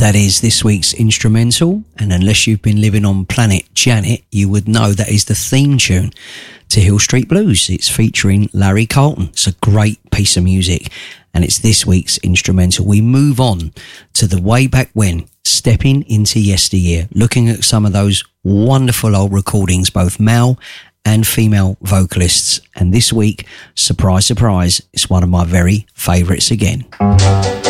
That is this week's instrumental, and unless you've been living on Planet Janet, you would know that is the theme tune to Hill Street Blues. It's featuring Larry Carlton. It's a great piece of music, and it's this week's instrumental. We move on to the way back when, stepping into yesteryear, looking at some of those wonderful old recordings, both male and female vocalists. And this week, surprise, surprise, it's one of my very favourites again.